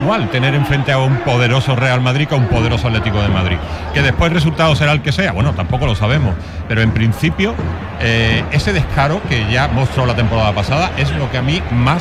igual tener enfrente a un poderoso Real Madrid que a un poderoso Atlético de Madrid. Que después el resultado será el que sea, bueno, tampoco lo sabemos, pero en principio ese descaro que ya mostró la temporada pasada es lo que a mí más